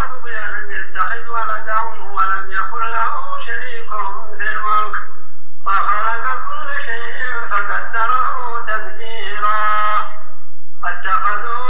لم يتخذ ولدا ولم يكن له شريك في الملك وخلق كل شيء فقدره تقديرا.